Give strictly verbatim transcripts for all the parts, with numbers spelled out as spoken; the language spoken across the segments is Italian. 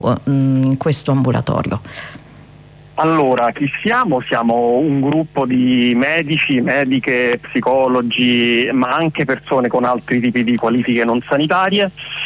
in questo ambulatorio? Allora, chi siamo? Siamo un gruppo di medici, mediche, psicologi, ma anche persone con altri tipi di qualifiche non sanitarie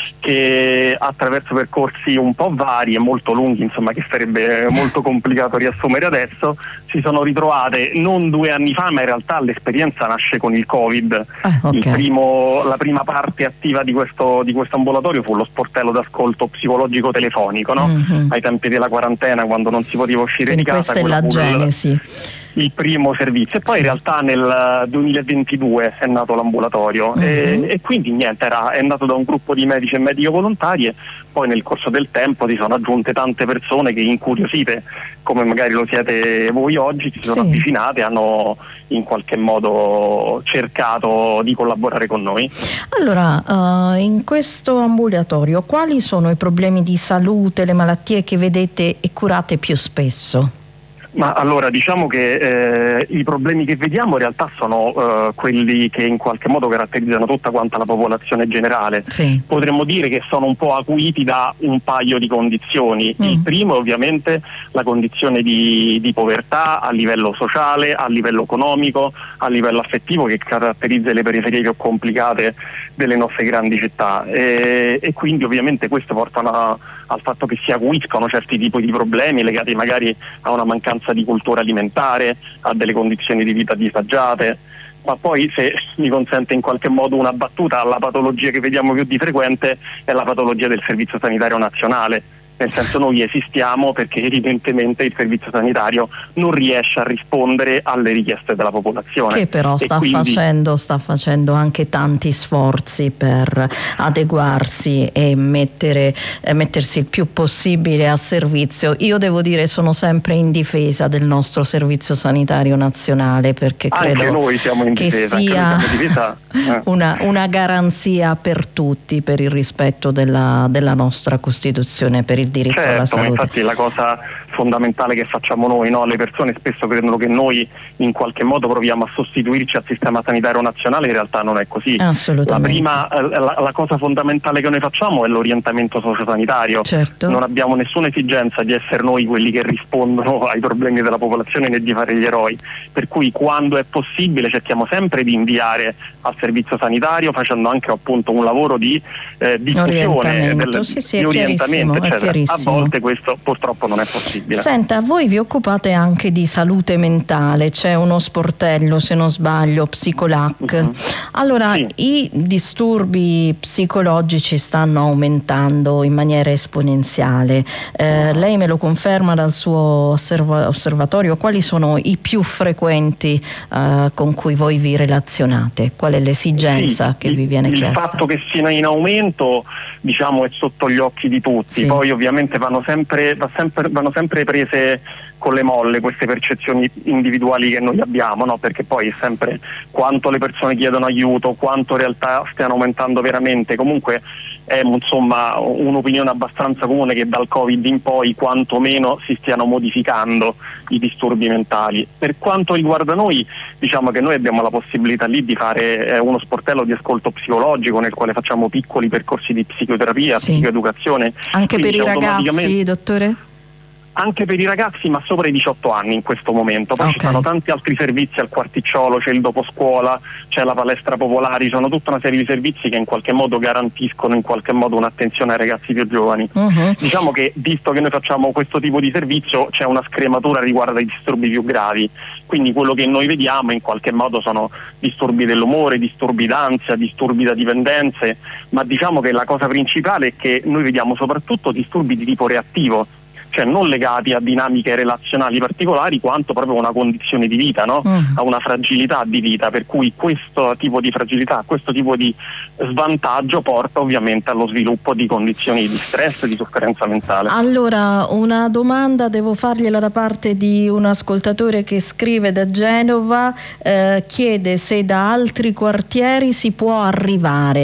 che attraverso percorsi un po' vari e molto lunghi, insomma, che sarebbe molto complicato riassumere adesso, si sono ritrovate non due anni fa, ma in realtà l'esperienza nasce con il Covid. Ah, okay. Il primo, la prima parte attiva di questo, di questo ambulatorio fu lo sportello d'ascolto psicologico telefonico, no? Mm-hmm. Ai tempi della quarantena, quando non si poteva uscire Quindi di casa. Questa è la genesi. Il primo servizio, e poi sì. In realtà nel duemilaventidue è nato l'ambulatorio. Uh-huh. e, e quindi niente, era, è nato da un gruppo di medici e medico volontarie. Poi nel corso del tempo si sono aggiunte tante persone che, incuriosite come magari lo siete voi oggi, si sono sì. avvicinate e hanno in qualche modo cercato di collaborare con noi. Allora, uh, in questo ambulatorio quali sono i problemi di salute, le malattie che vedete e curate più spesso? Ma allora diciamo che eh, i problemi che vediamo in realtà sono eh, quelli che in qualche modo caratterizzano tutta quanta la popolazione generale. Sì. Potremmo dire che sono un po' acuiti da un paio di condizioni. Mm. Il primo è ovviamente la condizione di, di povertà a livello sociale, a livello economico, a livello affettivo, che caratterizza le periferie più complicate delle nostre grandi città, e, e quindi ovviamente questo porta una, al fatto che si acuiscono certi tipi di problemi legati magari a una mancanza di cultura alimentare, a delle condizioni di vita disagiate. Ma poi, se mi consente in qualche modo una battuta, la patologia che vediamo più di frequente è la patologia del Servizio Sanitario Nazionale. Nel senso, noi esistiamo perché evidentemente il servizio sanitario non riesce a rispondere alle richieste della popolazione. Che però sta, quindi... facendo, sta facendo anche tanti sforzi per adeguarsi e mettere, eh, mettersi il più possibile a servizio. Io devo dire, sono sempre in difesa del nostro Servizio Sanitario Nazionale, perché credo anche noi siamo in che difesa, sia in difesa. Eh. una, una garanzia per tutti, per il rispetto della, della nostra Costituzione, per il diritto certo, alla salute. Infatti la cosa fondamentale che facciamo noi, no? Le persone spesso credono che noi in qualche modo proviamo a sostituirci al sistema sanitario nazionale, in realtà non è così. Assolutamente. La prima, la, la cosa fondamentale che noi facciamo è l'orientamento sociosanitario. Certo. Non abbiamo nessuna esigenza di essere noi quelli che rispondono ai problemi della popolazione né di fare gli eroi, per cui quando è possibile cerchiamo sempre di inviare al servizio sanitario, facendo anche appunto un lavoro di eh, diffusione, del, sì, sì, di orientamento, eccetera. A volte questo purtroppo non è possibile. Senta, voi vi occupate anche di salute mentale, c'è uno sportello, se non sbaglio, Psicolac. Uh-huh. Allora, sì. I disturbi psicologici stanno aumentando in maniera esponenziale. Eh, uh-huh. Lei me lo conferma dal suo osserva- osservatorio? Quali sono i più frequenti eh, con cui voi vi relazionate? Qual è l'esigenza sì, che il, vi viene il chiesta? Il fatto che sia in aumento, diciamo, è sotto gli occhi di tutti. Sì. Poi ovviamente vanno sempre, va sempre, vanno sempre prese con le molle queste percezioni individuali che noi abbiamo, no? Perché poi è sempre quanto le persone chiedono aiuto, quanto in realtà stiano aumentando veramente. Comunque è insomma un'opinione abbastanza comune che dal Covid in poi quantomeno si stiano modificando i disturbi mentali. Per quanto riguarda noi, diciamo che noi abbiamo la possibilità lì di fare eh, uno sportello di ascolto psicologico nel quale facciamo piccoli percorsi di psicoterapia, sì. psicoeducazione. Anche per i ragazzi, dottore? Anche per i ragazzi, ma sopra i diciotto anni in questo momento. Poi okay. Ci sono tanti altri servizi al Quarticciolo, c'è il doposcuola, c'è la palestra popolari, sono tutta una serie di servizi che in qualche modo garantiscono in qualche modo un'attenzione ai ragazzi più giovani. Uh-huh. Diciamo che, visto che noi facciamo questo tipo di servizio, c'è una scrematura riguardo ai disturbi più gravi, quindi quello che noi vediamo in qualche modo sono disturbi dell'umore, disturbi d'ansia, disturbi da dipendenze, ma diciamo che la cosa principale è che noi vediamo soprattutto disturbi di tipo reattivo, cioè non legati a dinamiche relazionali particolari quanto proprio a una condizione di vita, no? Mm. A una fragilità di vita, per cui questo tipo di fragilità, questo tipo di svantaggio porta ovviamente allo sviluppo di condizioni di stress e di sofferenza mentale. Allora, una domanda devo fargliela da parte di un ascoltatore che scrive da Genova, eh, chiede se da altri quartieri si può arrivare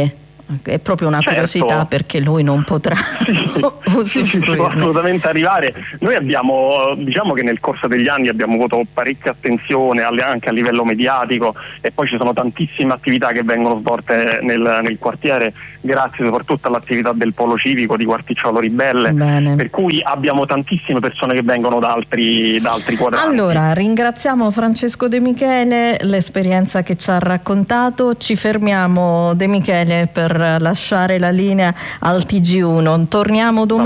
È proprio una certo. curiosità, perché lui non potrà sì, sì, può assolutamente arrivare. Noi abbiamo, diciamo che nel corso degli anni abbiamo avuto parecchia attenzione anche a livello mediatico, e poi ci sono tantissime attività che vengono svolte nel, nel quartiere, grazie soprattutto all'attività del polo civico di Quarticciolo Ribelle. Bene. Per cui abbiamo tantissime persone che vengono da altri, da altri quadranti. Allora, ringraziamo Francesco De Michele, l'esperienza che ci ha raccontato. Ci fermiamo, De Michele, per lasciare la linea al T G uno. Torniamo domani.